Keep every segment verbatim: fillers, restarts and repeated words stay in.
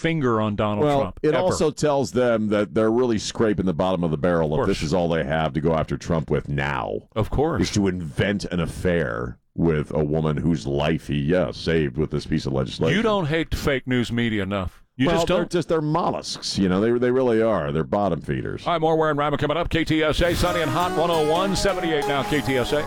finger on Donald well, Trump. It ever. also tells them that they're really scraping the bottom of the barrel if this is all they have to go after Trump with now. Of course. Is to invent an affair with a woman whose life he, yeah, saved with this piece of legislation. You don't hate the fake news media enough. You well, just don't. They're just they're mollusks. You know, they they really are. They're bottom feeders. All right, more Ware and Rima coming up. K T S A, sunny and hot, one oh one, seventy-eight now, K T S A.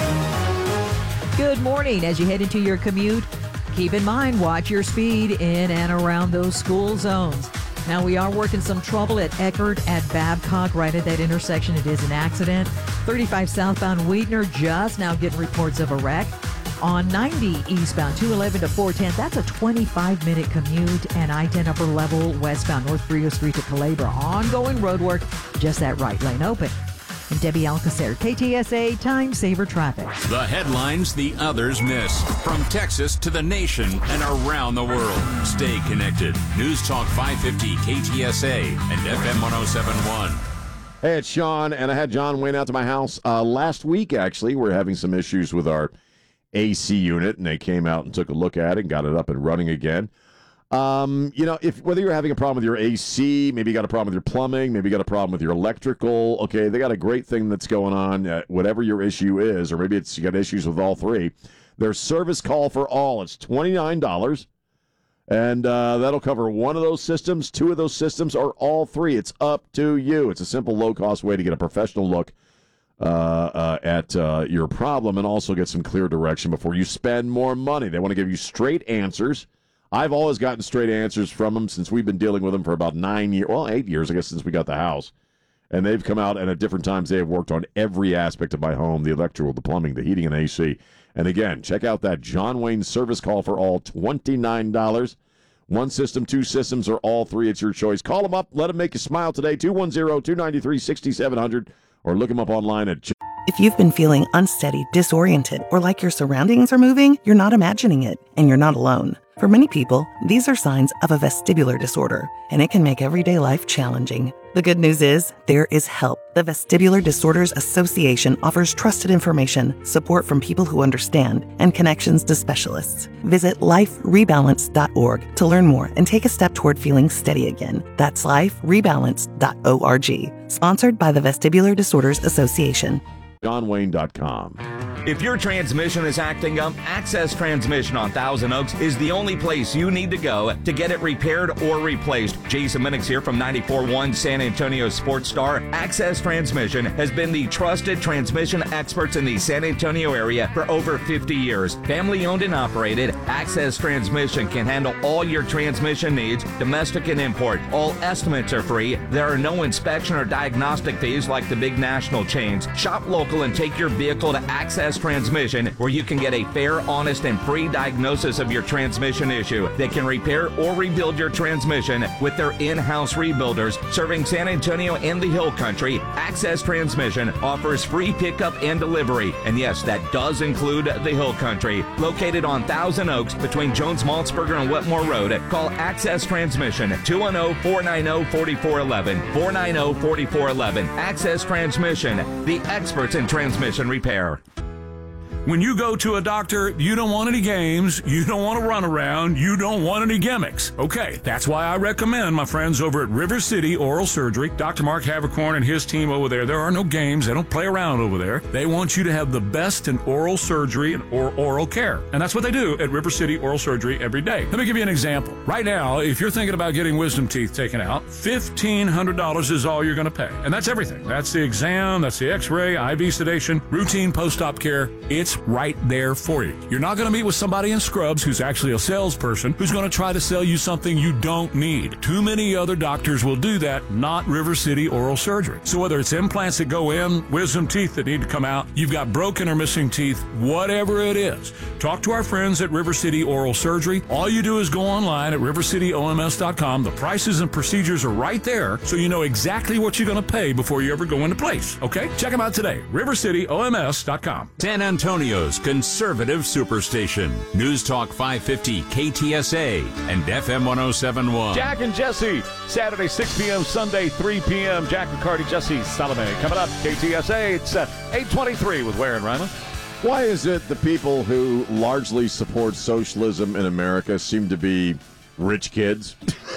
Good morning. As you head into your commute, keep in mind, watch your speed in and around those school zones. Now, we are working some trouble at Eckerd at Babcock, right at that intersection. It is an accident. thirty-five southbound Wheatner, just now getting reports of a wreck. On ninety eastbound, two eleven to four ten, that's a twenty-five minute commute. And I ten upper level westbound, North Brio Street to Calabria. Ongoing road work, just that right lane open. And Debbie Alcacer, K T S A Time Saver Traffic. The headlines the others miss. From Texas to the nation and around the world. Stay connected. News Talk five fifty K T S A and F M one oh seven point one. Hey, it's Sean, and I had John Wayne out to my house uh, last week, actually. We're having some issues with our A C unit, and they came out and took a look at it and got it up and running again. Um, you know, if whether you're having a problem with your A C, maybe you got a problem with your plumbing, maybe you got a problem with your electrical, okay, they got a great thing that's going on, uh, whatever your issue is, or maybe it's you got issues with all three. Their service call for all, it's twenty-nine dollars, and uh, that'll cover one of those systems, two of those systems, or all three. It's up to you. It's a simple, low-cost way to get a professional look uh, uh, at uh, your problem and also get some clear direction before you spend more money. They want to give you straight answers. I've always gotten straight answers from them since we've been dealing with them for about nine years, well, eight years, I guess, since we got the house. And they've come out, and at different times they have worked on every aspect of my home, the electrical, the plumbing, the heating, and A C. And again, check out that John Wayne service call for all, twenty-nine dollars. One system, two systems, or all three. It's your choice. Call them up. Let them make you smile today, two one zero, two nine three, six seven zero zero, or look them up online at... If you've been feeling unsteady, disoriented, or like your surroundings are moving, you're not imagining it, and you're not alone. For many people, these are signs of a vestibular disorder, and it can make everyday life challenging. The good news is, there is help. The Vestibular Disorders Association offers trusted information, support from people who understand, and connections to specialists. Visit life rebalance dot org to learn more and take a step toward feeling steady again. That's life rebalance dot org. Sponsored by the Vestibular Disorders Association. john wayne dot com. If your transmission is acting up, Access Transmission on Thousand Oaks is the only place you need to go to get it repaired or replaced. Jason Minix here from ninety-four point one San Antonio Sports Star. Access Transmission has been the trusted transmission experts in the San Antonio area for over fifty years. Family owned and operated, Access Transmission can handle all your transmission needs, domestic and import. All estimates are free. There are no inspection or diagnostic fees like the big national chains. Shop local and take your vehicle to Access Transmission, where you can get a fair, honest, and free diagnosis of your transmission issue. They can repair or rebuild your transmission with their in-house rebuilders serving San Antonio and the Hill Country. Access Transmission offers free pickup and delivery, and yes, that does include the Hill Country. Located on Thousand Oaks between Jones Maltzberger and Wetmore Road, call Access Transmission two one zero, four nine zero, four four one one, four nine zero, four four one one. Access Transmission, the experts in transmission repair. When you go to a doctor, you don't want any games, you don't want to run around, you don't want any gimmicks. Okay, that's why I recommend my friends over at River City Oral Surgery. Doctor Mark Havercorn and his team over there, there are no games, they don't play around over there. They want you to have the best in oral surgery and or oral care. And that's what they do at River City Oral Surgery every day. Let me give you an example. Right now, if you're thinking about getting wisdom teeth taken out, fifteen hundred dollars is all you're going to pay. And that's everything. That's the exam, that's the x-ray, I V sedation, routine post-op care. It's right there for you. You're not going to meet with somebody in scrubs who's actually a salesperson who's going to try to sell you something you don't need. Too many other doctors will do that, not River City Oral Surgery. So whether it's implants that go in, wisdom teeth that need to come out, you've got broken or missing teeth, whatever it is, talk to our friends at River City Oral Surgery. All you do is go online at river city o m s dot com. The prices and procedures are right there, so you know exactly what you're going to pay before you ever go into place. Okay? Check them out today. river city o m s dot com. San Antonio's conservative superstation. News Talk five fifty K T S A and F M one oh seven point one. Jack and Jesse, Saturday six p.m., Sunday three p.m. Jack McCarty, Jesse Salome. Coming up, K T S A, it's uh, eight twenty-three with Ware and Rima. Why is it the people who largely support socialism in America seem to be rich kids?